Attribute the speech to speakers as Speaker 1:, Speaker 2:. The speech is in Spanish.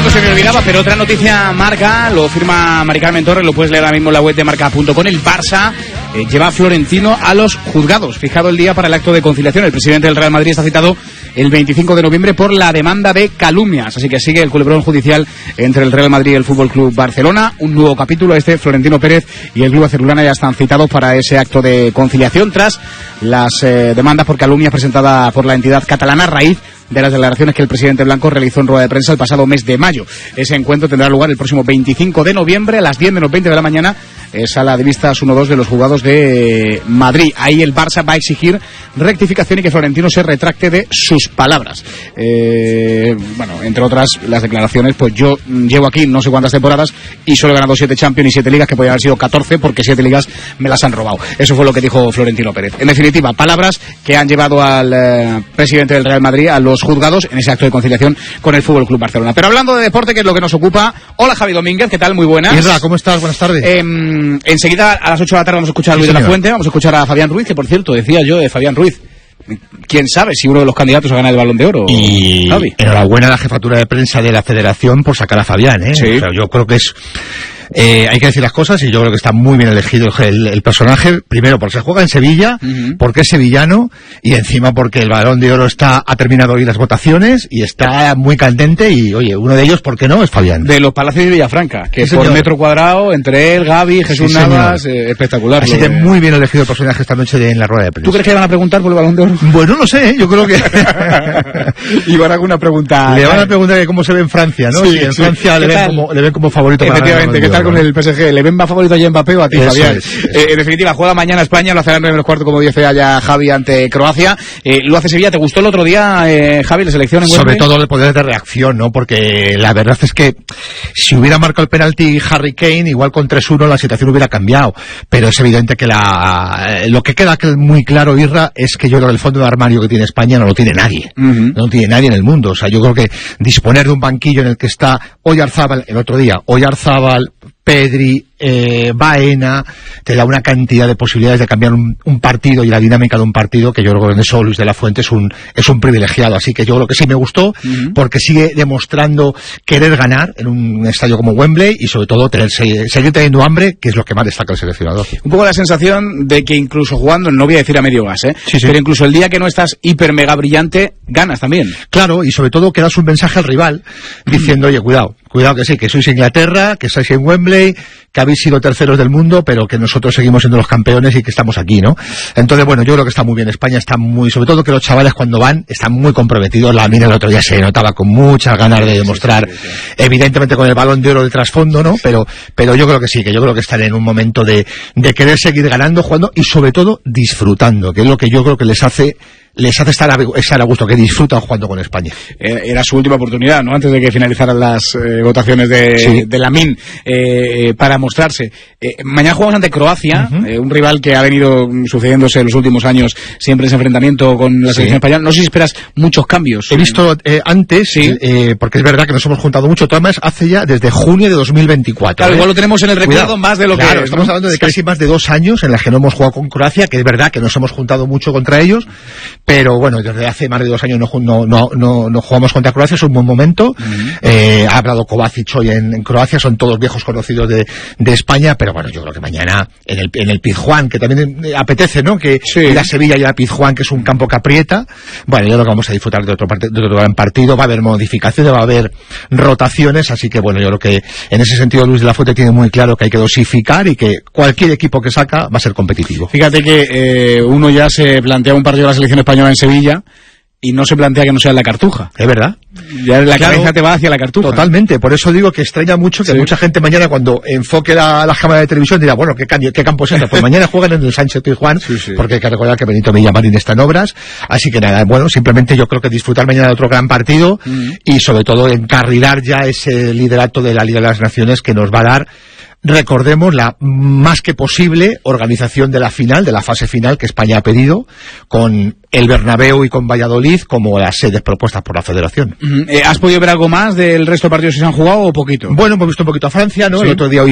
Speaker 1: Marco, se me olvidaba, pero otra noticia Marca, lo firma Mari Carmen Torres, lo puedes leer ahora mismo en la web de marca.com. El Barça lleva a Florentino a los juzgados, fijado el día para el acto de conciliación. El presidente del Real Madrid está citado el 25 de noviembre por la demanda de calumnias, así que sigue el culebrón judicial entre el Real Madrid y el Fútbol Club Barcelona. Un nuevo capítulo, Florentino Pérez y el club azulgrana ya están citados para ese acto de conciliación tras las demandas por calumnias presentadas por la entidad catalana a raíz de las declaraciones que el presidente blanco realizó en rueda de prensa el pasado mes de mayo. Ese encuentro tendrá lugar el próximo 25 de noviembre a las 10 menos 20 de la mañana, sala de vistas 1-2 de los juzgados de Madrid. Ahí el Barça va a exigir rectificación y que Florentino se retracte de sus palabras. Bueno, entre otras las declaraciones, pues yo llevo aquí no sé cuántas temporadas y solo he ganado 7 Champions y 7 ligas, que podrían haber sido 14 porque 7 ligas me las han robado. Eso fue lo que dijo Florentino Pérez. En definitiva, palabras que han llevado al presidente del Real Madrid a los juzgados en ese acto de conciliación con el Fútbol Club Barcelona. Pero hablando de deporte, que es lo que nos ocupa, hola Javi Domínguez, ¿qué tal? Muy buenas.
Speaker 2: Isra, ¿cómo estás? Buenas tardes.
Speaker 1: Enseguida a las 8 de la tarde vamos a escuchar a Luis de la Fuente, vamos a escuchar a Fabián Ruiz, que por cierto, decía yo de Fabián Ruiz, quién sabe si uno de los candidatos a ganar el Balón de Oro.
Speaker 2: Y
Speaker 1: Javi,
Speaker 2: enhorabuena a la jefatura de prensa de la Federación por sacar a Fabián, ¿eh?
Speaker 1: Sí.
Speaker 2: O sea, yo creo que es... hay que decir las cosas y yo creo que está muy bien elegido el personaje, primero porque se juega en Sevilla, porque es sevillano y encima porque el Balón de Oro ha terminado hoy las votaciones y está muy candente y oye, uno de ellos, ¿por qué no? Es Fabián.
Speaker 1: de los Palacios de Villafranca, que
Speaker 2: Sí,
Speaker 1: por
Speaker 2: señor.
Speaker 1: metro cuadrado, entre él, Gavi, Jesús
Speaker 2: Sí,
Speaker 1: Navas, espectacular.
Speaker 2: Así que muy bien elegido el personaje esta noche en la rueda de prensa.
Speaker 1: ¿Tú crees que van a preguntar por el Balón de Oro?
Speaker 2: Bueno, no sé, yo creo que...
Speaker 1: Y van a alguna pregunta.
Speaker 2: Le van a preguntar que cómo se ve en Francia, ¿no?
Speaker 1: Sí,
Speaker 2: si en
Speaker 1: sí.
Speaker 2: Francia le ven como favorito para ganar
Speaker 1: Efectivamente,
Speaker 2: el
Speaker 1: ¿qué tal
Speaker 2: Balón
Speaker 1: con
Speaker 2: de Oro,
Speaker 1: el PSG? ¿Le ven más favorito a Mbappé o a ti,
Speaker 2: Eso
Speaker 1: Fabián?
Speaker 2: es.
Speaker 1: En definitiva, juega mañana España, lo hace a las 9:15, como dice ya Javi, ante Croacia. Lo hace Sevilla. ¿Te gustó el otro día, Javi, la selección en
Speaker 2: Sobre
Speaker 1: Wembley?
Speaker 2: todo el poder de reacción, ¿no? Porque la verdad es que si hubiera marcado el penalti Harry Kane, igual con 3-1 la situación hubiera cambiado. Pero es evidente que lo que queda muy claro, Irra, es que yo creo que el fondo de armario que tiene España no lo tiene nadie. No lo tiene nadie en el mundo. O sea, yo creo que disponer de un banquillo en el que está Oyarzábal, el otro día, Oyarzábal, Pedri, Baena, te da una cantidad de posibilidades de cambiar un partido y la dinámica de un partido, que yo creo que en eso Luis de la Fuente es un privilegiado. Así que yo creo que sí me gustó, porque sigue demostrando querer ganar en un estadio como Wembley y sobre todo seguir teniendo hambre, que es lo que más destaca el seleccionador.
Speaker 1: Un poco la sensación de que incluso jugando, no voy a decir a medio gas,
Speaker 2: Sí.
Speaker 1: pero incluso el día que no estás hiper mega brillante, ganas también.
Speaker 2: Claro, y sobre todo que das un mensaje al rival diciendo, oye, cuidado que sí, que sois Inglaterra, que estáis en Wembley, que habéis sido terceros del mundo, pero que nosotros seguimos siendo los campeones y que estamos aquí, ¿no? Entonces, bueno, yo creo que está muy bien. España está sobre todo que los chavales cuando van, están muy comprometidos. La mina el otro día se notaba con muchas ganas de demostrar, sí. Evidentemente con el Balón de Oro de trasfondo, ¿no? Pero yo creo que sí, que yo creo que están en un momento de querer seguir ganando, jugando y sobre todo disfrutando, que es lo que yo creo que les hace estar a gusto, que disfrutan jugando con España.
Speaker 1: Era su última oportunidad, ¿no? Antes de que finalizaran las votaciones de la MIN para mostrarse. Mañana jugamos ante Croacia, un rival que ha venido sucediéndose en los últimos años siempre en ese enfrentamiento con la selección española. No sé si esperas muchos cambios.
Speaker 2: He visto antes, porque es verdad que nos hemos juntado mucho, Tomás, hace ya desde junio de 2024.
Speaker 1: Claro, igual lo tenemos en el recuerdo más de lo que...
Speaker 2: Claro, estamos hablando de casi más de 2 años en las que no hemos jugado con Croacia, que es verdad que nos hemos juntado mucho contra ellos, pero bueno, desde hace más de 2 años no jugamos contra Croacia, es un buen momento. Ha hablado Kovacic hoy en Croacia, son todos viejos conocidos de España, pero bueno, yo creo que mañana en el Pizjuán, que también apetece, ¿no? Que ir a Sevilla y a Pizjuán, que es un campo que aprieta. Bueno, yo creo que vamos a disfrutar de otro gran partido, va a haber modificaciones, va a haber rotaciones, así que bueno, yo creo que en ese sentido Luis de la Fuente tiene muy claro que hay que dosificar y que cualquier equipo que saca va a ser competitivo.
Speaker 1: Fíjate que uno ya se plantea un partido de la selección española en Sevilla y no se plantea que no sea en la Cartuja.
Speaker 2: Es verdad.
Speaker 1: Ya la cabeza te va hacia la Cartuja.
Speaker 2: Totalmente, por eso digo que extraña mucho que mucha gente mañana cuando enfoque la cámara de televisión dirá, bueno, ¿qué campo es este? Pues mañana juegan en el Sánchez Pizjuán, porque hay que recordar que Benito Villamarín está en obras, así que nada, bueno, simplemente yo creo que disfrutar mañana de otro gran partido y sobre todo encarrilar ya ese liderato de la Liga de las Naciones que nos va a dar, recordemos, la más que posible organización de la final, de la fase final que España ha pedido, con el Bernabéu y con Valladolid como las sedes propuestas por la Federación.
Speaker 1: ¿Has podido ver algo más del resto de partidos que se han jugado o poquito?
Speaker 2: Bueno, hemos visto un poquito a Francia, ¿no? El otro día